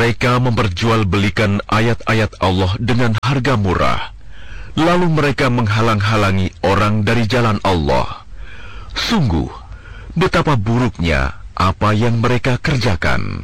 Mereka memperjualbelikan ayat-ayat Allah dengan harga murah, lalu mereka menghalang-halangi orang dari jalan Allah. Sungguh, betapa buruknya apa yang mereka kerjakan.